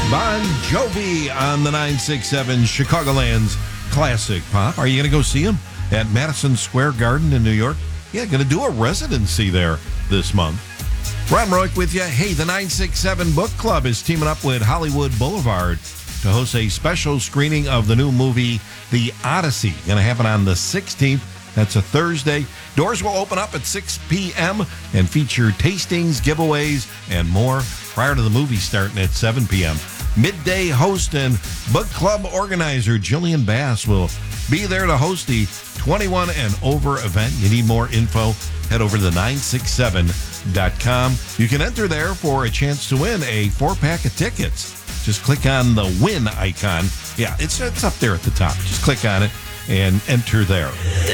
Bon Jovi on the 967 Chicagoland's Classic Pop. Are you going to go see him at Madison Square Garden in New York? Yeah, going to do a residency there this month. Ron Roick with you. Hey, the 967 Book Club is teaming up with Hollywood Boulevard to host a special screening of the new movie, The Odyssey. Going to happen on the 16th. That's a Thursday. Doors will open up at 6 p.m. and feature tastings, giveaways, and more prior to the movie starting at 7 p.m. Midday host and book club organizer Jillian Bass will be there to host the 21 and over event. You need more info, head over to the 967.com. You can enter there for a chance to win a 4-pack of tickets. Just click on the win icon. Yeah, it's up there at the top. Just click on it and enter there. The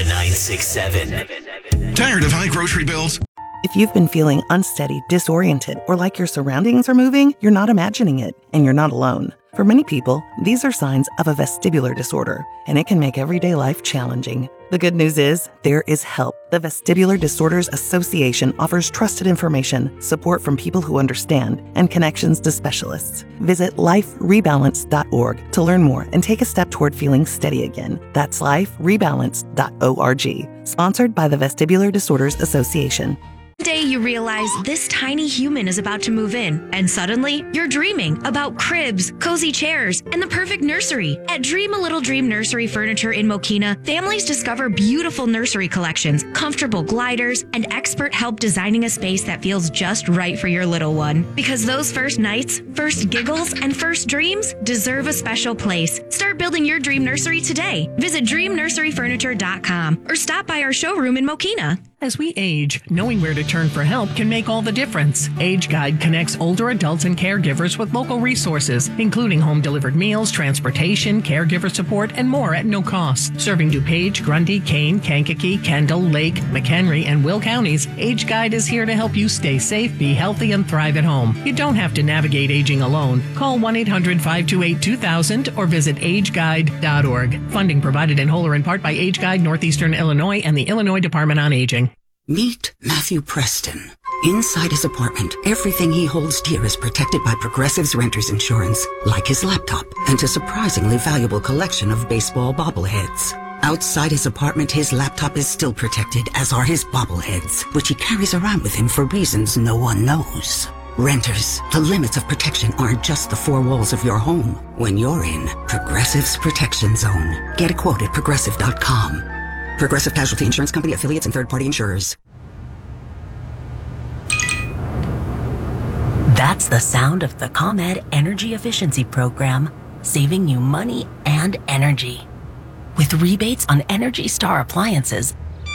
967. Tired of high grocery bills? If you've been feeling unsteady, disoriented, or like your surroundings are moving, you're not imagining it, and you're not alone. For many people, these are signs of a vestibular disorder, and it can make everyday life challenging. The good news is, there is help. The Vestibular Disorders Association offers trusted information, support from people who understand, and connections to specialists. Visit liferebalance.org to learn more and take a step toward feeling steady again. That's liferebalance.org. Sponsored by the Vestibular Disorders Association. One day you realize this tiny human is about to move in, and suddenly you're dreaming about cribs, cozy chairs, and the perfect nursery. At Dream a Little Dream Nursery Furniture in Mokina, families discover beautiful nursery collections, comfortable gliders, and expert help designing a space that feels just right for your little one. Because those first nights, first giggles, and first dreams deserve a special place. Start building your dream nursery today. Visit dreamnurseryfurniture.com or stop by our showroom in Mokina. As we age, knowing where to turn for help can make all the difference. Age Guide connects older adults and caregivers with local resources, including home-delivered meals, transportation, caregiver support, and more at no cost. Serving DuPage, Grundy, Kane, Kankakee, Kendall, Lake, McHenry, and Will counties, Age Guide is here to help you stay safe, be healthy, and thrive at home. You don't have to navigate aging alone. Call 1-800-528-2000 or visit ageguide.org. Funding provided in whole or in part by Age Guide Northeastern Illinois and the Illinois Department on Aging. Meet Matthew Preston. Inside his apartment, everything he holds dear is protected by Progressive's renter's insurance, like his laptop and a surprisingly valuable collection of baseball bobbleheads. Outside his apartment, his laptop is still protected, as are his bobbleheads, which he carries around with him for reasons no one knows. Renters, the limits of protection aren't just the four walls of your home. When you're in Progressive's Protection Zone, get a quote at Progressive.com. Progressive Casualty Insurance Company, affiliates, and third-party insurers. That's the sound of the ComEd Energy Efficiency Program, saving you money and energy. With rebates on Energy Star appliances,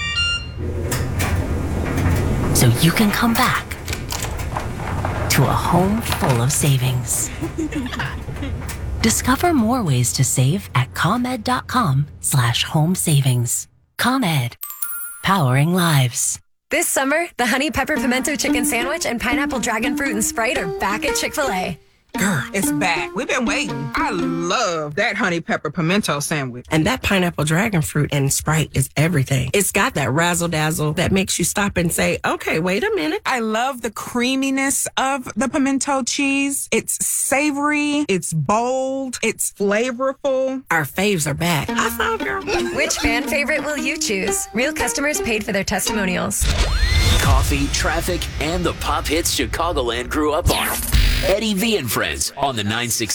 so you can come back to a home full of savings. Discover more ways to save at ComEd.com/home savings. ComEd, powering lives. This summer, the Honey Pepper Pimento Chicken Sandwich and Pineapple Dragon Fruit and Sprite are back at Chick-fil-A. Girl, it's back. We've been waiting. I love that honey pepper pimento sandwich. And that pineapple dragon fruit and Sprite is everything. It's got that razzle dazzle that makes you stop and say, okay, wait a minute. I love the creaminess of the pimento cheese. It's savory. It's bold. It's flavorful. Our faves are back. I found her. Which fan favorite will you choose? Real customers paid for their testimonials. Coffee, traffic, and the pop hits Chicagoland grew up on. Eddie V and Friends on the 960.